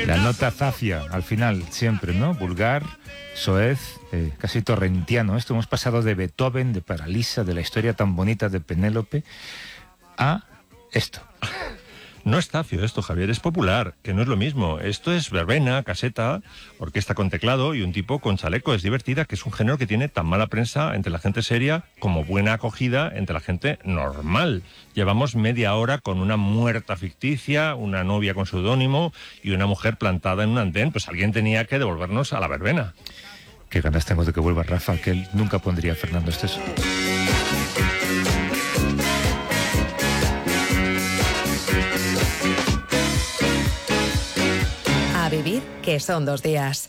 La nota zafia, al final, siempre, ¿no? Vulgar, soez, casi torrentiano. Esto hemos pasado de Beethoven, de Paralisa, de la historia tan bonita de Penélope, a esto. No es zafio esto, Javier, es popular, que no es lo mismo. Esto es verbena, caseta, orquesta con teclado y un tipo con chaleco. Es divertida, que es un género que tiene tan mala prensa entre la gente seria como buena acogida entre la gente normal. Llevamos media hora con una muerta ficticia, una novia con seudónimo y una mujer plantada en un andén. Pues alguien tenía que devolvernos a la verbena. Qué ganas tengo de que vuelva Rafa, que él nunca pondría a Fernando Esteso. A vivir, que son 2 días.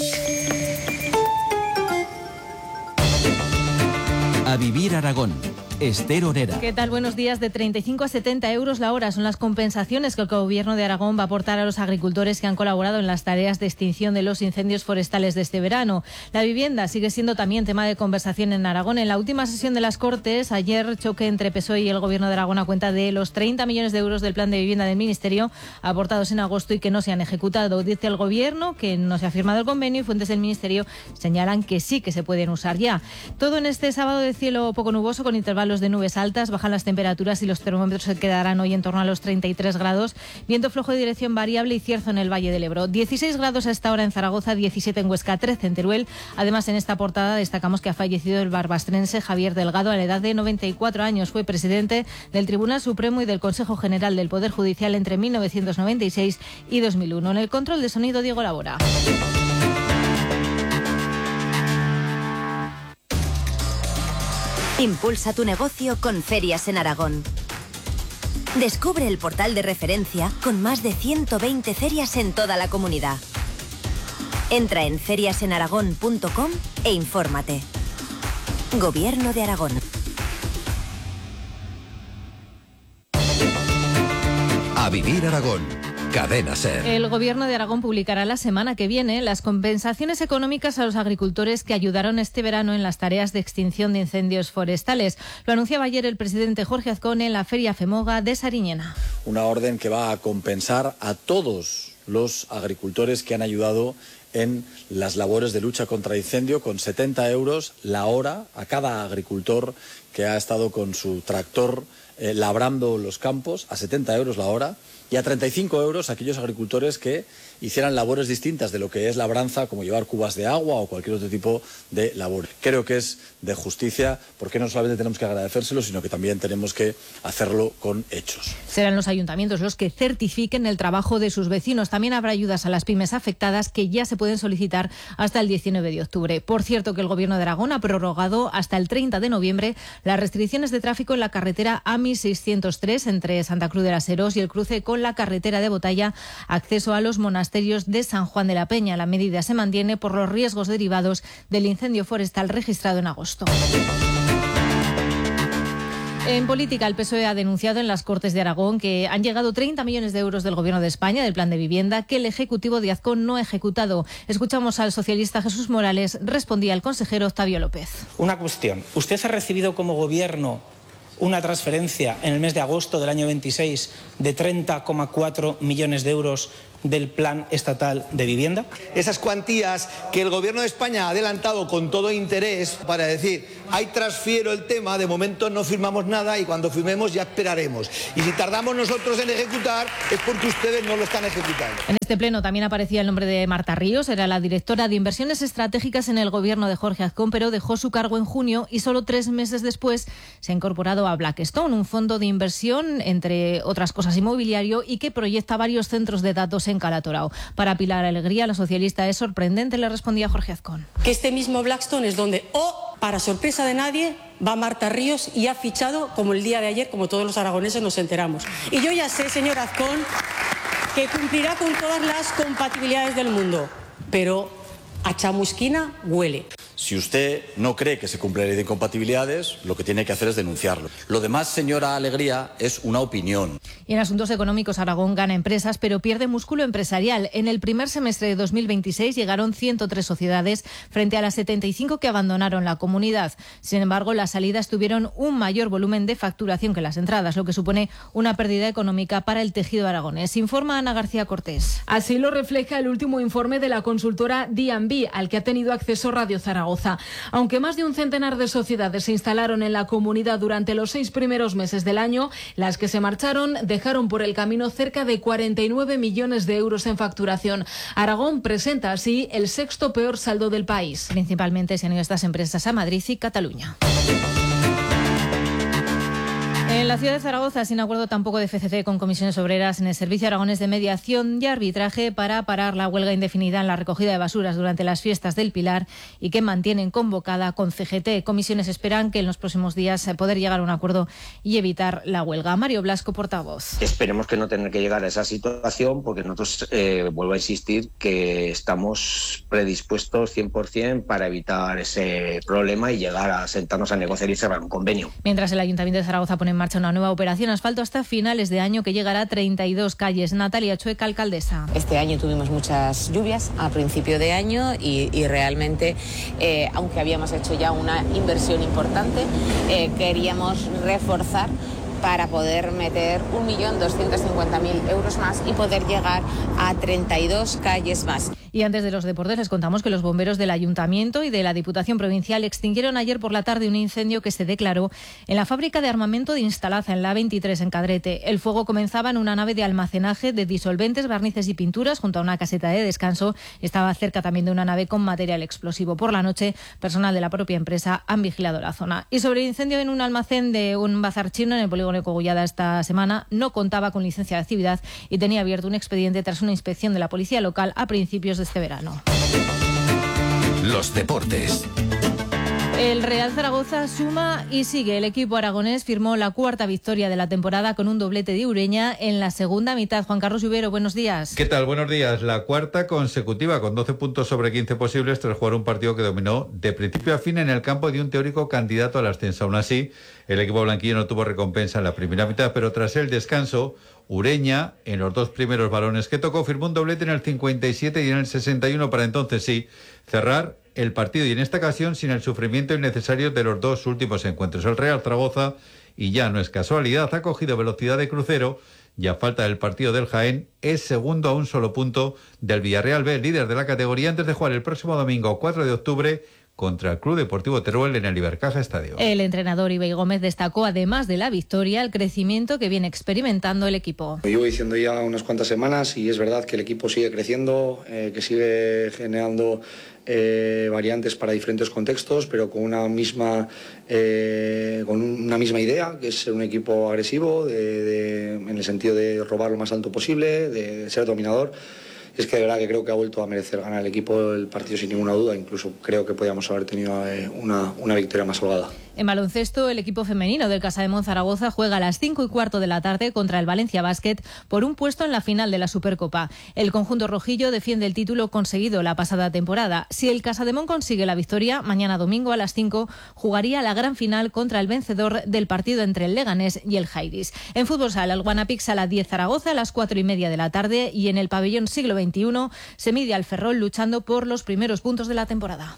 A vivir Aragón. Esther Orera. ¿Qué tal? Buenos días. De 35 a 70 euros la hora son las compensaciones que el Gobierno de Aragón va a aportar a los agricultores que han colaborado en las tareas de extinción de los incendios forestales de este verano. La vivienda sigue siendo también tema de conversación en Aragón. En la última sesión de las Cortes, ayer, choque entre PSOE y el Gobierno de Aragón a cuenta de los 30 millones de euros del plan de vivienda del Ministerio aportados en agosto y que no se han ejecutado. Dice el Gobierno que no se ha firmado el convenio y fuentes del Ministerio señalan que sí que se pueden usar ya. Todo en este sábado de cielo poco nuboso con intervalos de nubes altas, bajan las temperaturas y los termómetros se quedarán hoy en torno a los 33 grados, viento flojo de dirección variable y cierzo en el Valle del Ebro. 16 grados a esta hora en Zaragoza, 17 en Huesca, 13 en Teruel. Además, en esta portada destacamos que ha fallecido el barbastrense Javier Delgado a la edad de 94 años. Fue presidente del Tribunal Supremo y del Consejo General del Poder Judicial entre 1996 y 2001. En el control de sonido, Diego Labora. Impulsa tu negocio con Ferias en Aragón. Descubre el portal de referencia con más de 120 ferias en toda la comunidad. Entra en feriasenaragón.com e infórmate. Gobierno de Aragón. A vivir Aragón. Cadena SER. El Gobierno de Aragón publicará la semana que viene las compensaciones económicas a los agricultores que ayudaron este verano en las tareas de extinción de incendios forestales. Lo anunciaba ayer el presidente Jorge Azcón en la Feria FEMOGA de Sariñena. Una orden que va a compensar a todos los agricultores que han ayudado en las labores de lucha contra incendio con 70 euros la hora a cada agricultor que ha estado con su tractor labrando los campos, a 70 euros la hora, y a 35 euros a aquellos agricultores que hicieran labores distintas de lo que es labranza, como llevar cubas de agua o cualquier otro tipo de labor. Creo que es de justicia, porque no solamente tenemos que agradecérselo, sino que también tenemos que hacerlo con hechos. Serán los ayuntamientos los que certifiquen el trabajo de sus vecinos. También habrá ayudas a las pymes afectadas que ya se pueden solicitar hasta el 19 de octubre. Por cierto, que el Gobierno de Aragón ha prorrogado hasta el 30 de noviembre las restricciones de tráfico en la carretera AMI 603 entre Santa Cruz de las Heros y el cruce con la carretera de Botalla, acceso a los monasterios de San Juan de la Peña. La medida se mantiene por los riesgos derivados del incendio forestal registrado en agosto. En política, el PSOE ha denunciado en las Cortes de Aragón que han llegado 30 millones de euros del Gobierno de España, del plan de vivienda, que el Ejecutivo de Azcón no ha ejecutado. Escuchamos al socialista Jesús Morales, respondía el consejero Octavio López. Una cuestión. ¿Usted ha recibido como Gobierno una transferencia en el mes de agosto del año 26 de 30,4 millones de euros del Plan Estatal de Vivienda? Esas cuantías que el Gobierno de España ha adelantado con todo interés para decir, ahí transfiero el tema, de momento no firmamos nada y cuando firmemos ya esperaremos. Y si tardamos nosotros en ejecutar es porque ustedes no lo están ejecutando. En este pleno también aparecía el nombre de Marta Ríos, era la directora de Inversiones Estratégicas en el Gobierno de Jorge Azcón, pero dejó su cargo en junio y solo 3 meses después se ha incorporado a Blackstone, un fondo de inversión, entre otras cosas inmobiliario, y que proyecta varios centros de datos en Calatorao. Para Pilar Alegría, la socialista, es sorprendente, le respondía Jorge Azcón. Que este mismo Blackstone es donde, para sorpresa de nadie, va Marta Ríos y ha fichado, como el día de ayer, como todos los aragoneses nos enteramos. Y yo ya sé, señor Azcón, que cumplirá con todas las compatibilidades del mundo, pero a chamusquina huele. Si usted no cree que se cumple la ley de incompatibilidades, lo que tiene que hacer es denunciarlo. Lo demás, señora Alegría, es una opinión. Y en asuntos económicos, Aragón gana empresas, pero pierde músculo empresarial. En el primer semestre de 2026 llegaron 103 sociedades frente a las 75 que abandonaron la comunidad. Sin embargo, las salidas tuvieron un mayor volumen de facturación que las entradas, lo que supone una pérdida económica para el tejido aragonés. Informa Ana García Cortés. Así lo refleja el último informe de la consultora D&B, al que ha tenido acceso Radio Zaragoza. Aunque más de un centenar de sociedades se instalaron en la comunidad durante los 6 primeros meses del año, las que se marcharon dejaron por el camino cerca de 49 millones de euros en facturación. Aragón presenta así el sexto peor saldo del país. Principalmente se han ido estas empresas a Madrid y Cataluña. En la ciudad de Zaragoza, sin acuerdo tampoco de FCC con comisiones obreras en el Servicio Aragonés de Mediación y Arbitraje para parar la huelga indefinida en la recogida de basuras durante las fiestas del Pilar y que mantienen convocada con CGT. Comisiones esperan que en los próximos días poder llegar a un acuerdo y evitar la huelga. Mario Blasco, portavoz. Esperemos que no tener que llegar a esa situación, porque nosotros, vuelvo a insistir, que estamos predispuestos 100% para evitar ese problema y llegar a sentarnos a negociar y cerrar un convenio. Mientras el Ayuntamiento de Zaragoza pone en marcha una nueva operación asfalto hasta finales de año que llegará a 32 calles. Natalia Chueca, alcaldesa. Este año tuvimos muchas lluvias a principio de año y realmente, aunque habíamos hecho ya una inversión importante, queríamos reforzar para poder meter 1.250.000 euros más y poder llegar a 32 calles más. Y antes de los deportes les contamos que los bomberos del Ayuntamiento y de la Diputación Provincial extinguieron ayer por la tarde un incendio que se declaró en la fábrica de armamento de Instalaza, en la 23 en Cadrete. El fuego comenzaba en una nave de almacenaje de disolventes, barnices y pinturas junto a una caseta de descanso. Estaba cerca también de una nave con material explosivo. Por la noche, personal de la propia empresa han vigilado la zona. Y sobre el incendio en un almacén de un bazar chino en el polígono de Cogollada esta semana, no contaba con licencia de actividad y tenía abierto un expediente tras una inspección de la policía local a principios de este verano. Los deportes. El Real Zaragoza suma y sigue. El equipo aragonés firmó la cuarta victoria de la temporada con un doblete de Ureña en la segunda mitad. Juan Carlos Lluvero, buenos días. ¿Qué tal? Buenos días. La cuarta consecutiva con 12 puntos sobre 15 posibles tras jugar un partido que dominó de principio a fin en el campo de un teórico candidato al ascenso. Aún así, el equipo blanquillo no tuvo recompensa en la primera mitad, pero tras el descanso, Ureña, en los dos primeros balones que tocó, firmó un doblete en el 57 y en el 61 para entonces sí cerrar el partido, y en esta ocasión sin el sufrimiento innecesario de los dos últimos encuentros. El Real Zaragoza, y ya no es casualidad, ha cogido velocidad de crucero y a falta del partido del Jaén es segundo a un solo punto del Villarreal B, líder de la categoría, antes de jugar el próximo domingo 4 de octubre contra el Club Deportivo Teruel en el Ibercaja Estadio. El entrenador Ibai Gómez destacó, además de la victoria, el crecimiento que viene experimentando el equipo. Lo llevo diciendo ya unas cuantas semanas y es verdad que el equipo sigue creciendo, que sigue generando variantes para diferentes contextos, pero con una misma idea, que es ser un equipo agresivo, en el sentido de robar lo más alto posible, de ser dominador. Es que de verdad que creo que ha vuelto a merecer ganar el equipo el partido sin ninguna duda. Incluso creo que podíamos haber tenido una victoria más holgada. En baloncesto, el equipo femenino del Casademont Zaragoza juega a las 5:15 de la tarde contra el Valencia Basket por un puesto en la final de la Supercopa. El conjunto rojillo defiende el título conseguido la pasada temporada. Si el Casademont consigue la victoria, mañana domingo a las 5 jugaría la gran final contra el vencedor del partido entre el Leganés y el Jairis. En fútbol sala, el Guanapix a las 10 Zaragoza a las 4:30 de la tarde, y en el pabellón Siglo XXI se mide al Ferrol luchando por los primeros puntos de la temporada.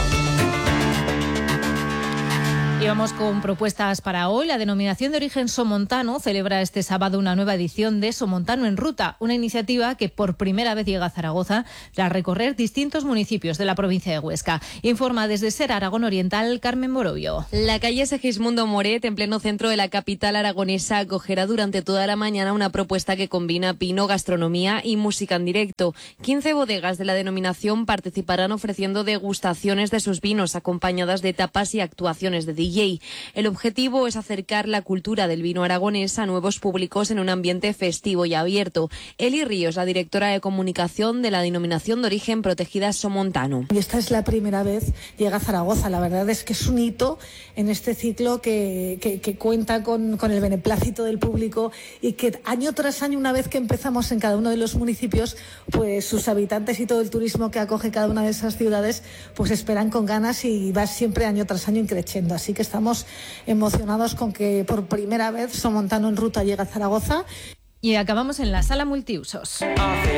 Y vamos con propuestas para hoy. La denominación de origen somontano celebra este sábado una nueva edición de Somontano en Ruta, una iniciativa que por primera vez llega a Zaragoza tras recorrer distintos municipios de la provincia de Huesca. Informa desde Ser Aragón Oriental, Carmen Morovio. La calle Segismundo Moret, en pleno centro de la capital aragonesa, acogerá durante toda la mañana una propuesta que combina pino, gastronomía y música en directo. 15 bodegas de la denominación participarán ofreciendo degustaciones de sus vinos, acompañadas de tapas y actuaciones de DJ. El objetivo es acercar la cultura del vino aragonés a nuevos públicos en un ambiente festivo y abierto. Eli Ríos, la directora de comunicación de la denominación de origen protegida Somontano. Y esta es la primera vez que llega a Zaragoza. La verdad es que es un hito en este ciclo que cuenta con el beneplácito del público y que año tras año, una vez que empezamos en cada uno de los municipios, pues sus habitantes y todo el turismo que acoge cada una de esas ciudades pues esperan con ganas y va siempre año tras año creciendo. Así que estamos emocionados con que por primera vez Somontano en Ruta llega a Zaragoza. Y acabamos en la sala multiusos.